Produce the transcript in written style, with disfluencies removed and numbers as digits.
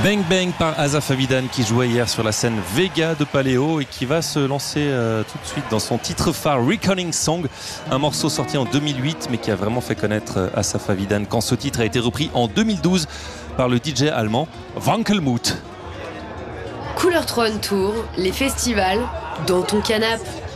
Bang Bang par Asaf Avidan qui jouait hier sur la scène Vega de Paléo et qui va se lancer tout de suite dans son titre phare Reckoning Song, un morceau sorti en 2008 mais qui a vraiment fait connaître Asaf Avidan quand ce titre a été repris en 2012 par le DJ allemand Wankelmut. Couleur Tron Tour, les festivals, dans ton canapé.